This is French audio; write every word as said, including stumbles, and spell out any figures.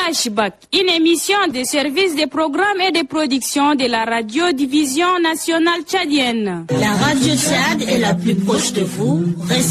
Flashback, une émission de service de programmes et de production de la radiodivision nationale tchadienne. La radio Tchad est la plus proche de vous.